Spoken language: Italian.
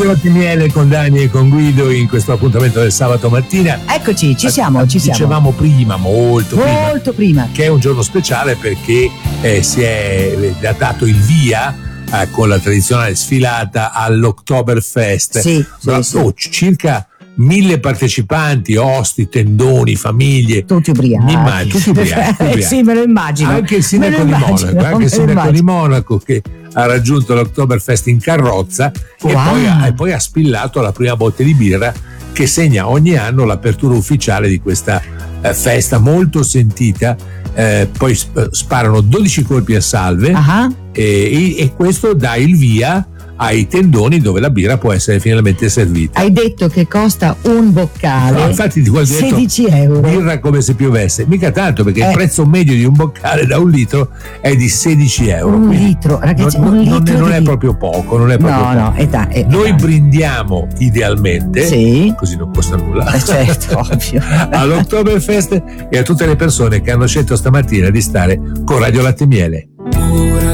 Radio Latte e Miele con Dani e con Guido in questo appuntamento del sabato mattina. Eccoci, ci siamo. Dicevamo prima, molto prima, che è un giorno speciale perché si è dato il via con la tradizionale sfilata all'Oktoberfest. Sì. Circa 1000 partecipanti, osti, tendoni, famiglie. Tutti ubriachi. Tutti ubriachi. Sì, me lo immagino. Anche il sindaco di Monaco che ha raggiunto l'Oktoberfest in carrozza e poi ha spillato la prima botte di birra che segna ogni anno l'apertura ufficiale di questa festa molto sentita. Poi sparano 12 colpi a salve e questo dà il via ai tendoni dove la birra può essere finalmente servita. Hai detto che costa un boccale, no, infatti ti ho detto 16 euro. Birra come se piovesse, mica tanto, perché il prezzo medio di un boccale da 1 litro è di 16 euro. Un litro, ragazzi, non è proprio poco, non è proprio poco. No, Noi brindiamo idealmente, così non costa nulla, certo, ovvio, all'Oktoberfest e a tutte le persone che hanno scelto stamattina di stare con Radio Latte e Miele.